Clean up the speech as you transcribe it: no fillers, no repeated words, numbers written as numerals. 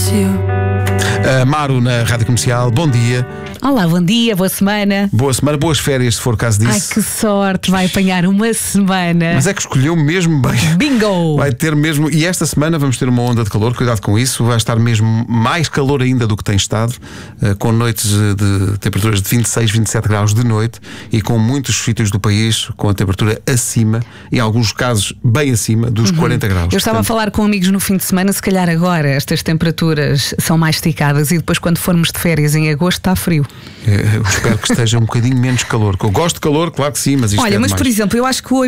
Maru na Rádio Comercial, bom dia. Olá, bom dia, boa semana. Boa semana, boas férias, se for o caso disso. Ai, que sorte, vai apanhar uma semana. Mas é que escolheu mesmo bem. Bingo! Vai ter mesmo, e esta semana vamos ter uma onda de calor, cuidado com isso, vai estar mesmo mais calor ainda do que tem estado, com noites de temperaturas de 26, 27 graus de noite e com muitos sítios do país com a temperatura acima, em alguns casos bem acima dos 40 graus. Eu estava a falar com amigos no fim de semana, se calhar agora estas temperaturas são mais esticadas e depois quando formos de férias em agosto está frio. Eu espero que esteja um bocadinho menos calor, que eu gosto de calor, claro que sim, mas isto Olha, é mas demais. por exemplo, eu acho que hoje